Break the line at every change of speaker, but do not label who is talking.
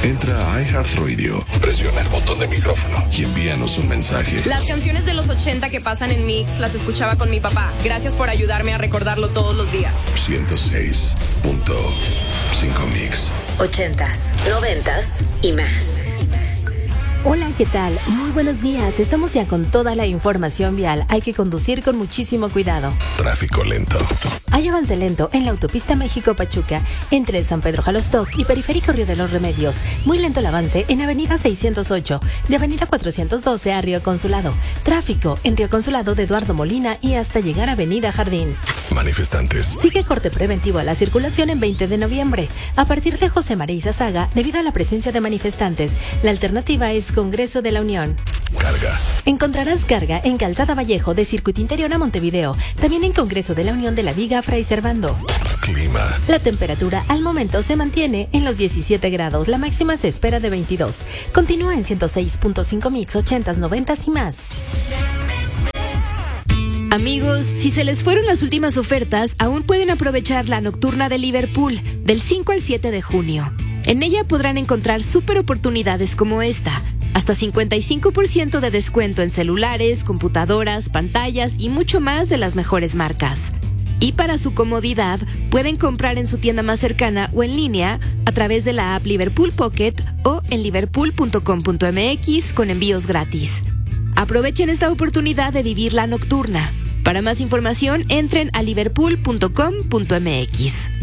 Entra a iHeartRadio, presiona el botón de micrófono y envíanos un mensaje.
Las canciones de los 80 que pasan en Mix las escuchaba con mi papá. Gracias por ayudarme a recordarlo todos los días.
106.5 Mix.
80s, 90s y más.
Hola, ¿qué tal? Muy buenos días. Estamos ya con toda la información vial. Hay que conducir con muchísimo cuidado.
Tráfico lento.
Hay avance lento en la autopista México-Pachuca, entre San Pedro Jalostoc y Periférico Río de los Remedios. Muy lento el avance en Avenida 608, de Avenida 412 a Río Consulado. Tráfico en Río Consulado de Eduardo Molina y hasta llegar a Avenida Jardín.
Manifestantes.
Sigue corte preventivo a la circulación en 20 de noviembre. A partir de José María Izazaga, debido a la presencia de manifestantes, la alternativa es Congreso de la Unión.
Carga.
Encontrarás carga en Calzada Vallejo de Circuito Interior a Montevideo, también en Congreso de la Unión de la Viga Fray Servando.
Clima.
La temperatura al momento se mantiene en los 17 grados, la máxima se espera de 22. Continúa en 106.5 Mix, 80s, 90s y más.
Amigos, si se les fueron las últimas ofertas, aún pueden aprovechar la nocturna de Liverpool del 5 al 7 de junio. En ella podrán encontrar súper oportunidades como esta. Hasta 55% de descuento en celulares, computadoras, pantallas y mucho más de las mejores marcas. Y para su comodidad, pueden comprar en su tienda más cercana o en línea a través de la app Liverpool Pocket o en liverpool.com.mx con envíos gratis. Aprovechen esta oportunidad de vivir la nocturna. Para más información, entren a liverpool.com.mx.